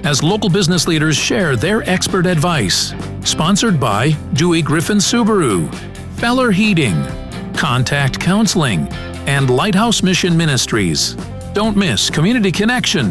as local business leaders share their expert advice. Sponsored by Dewey Griffin Subaru, Feller Heating, Contact Counseling, and Lighthouse Mission Ministries. Don't miss Community Connection